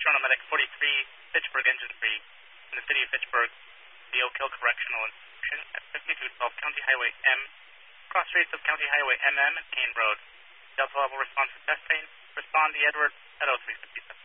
Toronto Medic 43, Fitchburg Engine 3, in the city of Fitchburg, the Oak Hill Correctional Institution at 5212 County Highway M, cross streets of County Highway MM and Kane Road. Delta Level response to test train. Respond the Edward at 0357.